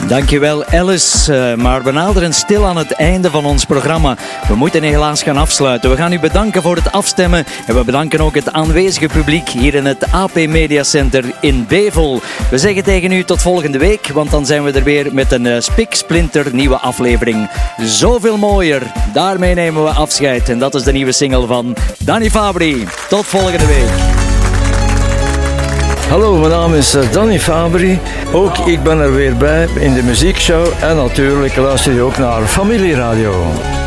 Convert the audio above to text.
Dankjewel Alice, maar we naderen stil aan het einde van ons programma. We moeten helaas gaan afsluiten. We gaan u bedanken voor het afstemmen en we bedanken ook het aanwezige publiek hier in het AP Media Center in Bevel. We zeggen tegen u tot volgende week, want dan zijn we er weer met een spiksplinter nieuwe aflevering. Zoveel mooier, daarmee nemen we afscheid en dat is de nieuwe single van Danny Fabri. Tot volgende week. Hallo, mijn naam is Danny Fabri. Ook ik ben er weer bij in de muziekshow en natuurlijk luister je ook naar Familieradio.